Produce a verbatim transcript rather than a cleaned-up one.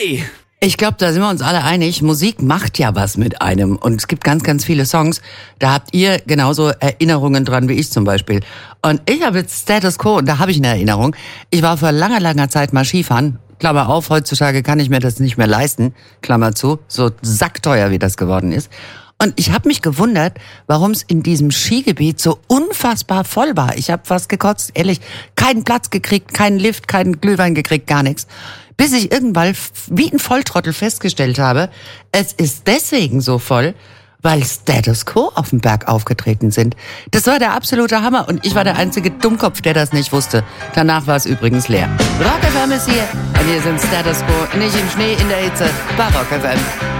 Hey! Ich glaube, da sind wir uns alle einig, Musik macht ja was mit einem. Und es gibt ganz, ganz viele Songs, da habt ihr genauso Erinnerungen dran wie ich zum Beispiel. Und ich habe jetzt Status Quo, und da habe ich eine Erinnerung. Ich war vor langer, langer Zeit mal Skifahren. Klammer auf, heutzutage kann ich mir das nicht mehr leisten. Klammer zu, so sackteuer wie das geworden ist. Und ich habe mich gewundert, warum es in diesem Skigebiet so unfassbar voll war. Ich habe fast gekotzt, ehrlich. Keinen Platz gekriegt, keinen Lift, keinen Glühwein gekriegt, gar nichts. Bis ich irgendwann wie ein Volltrottel festgestellt habe, es ist deswegen so voll, weil Status Quo auf dem Berg aufgetreten sind. Das war der absolute Hammer und ich war der einzige Dummkopf, der das nicht wusste. Danach war es übrigens leer. Rock F M ist hier und hier sind Status Quo, nicht im Schnee, in der Hitze, bei Rock F M.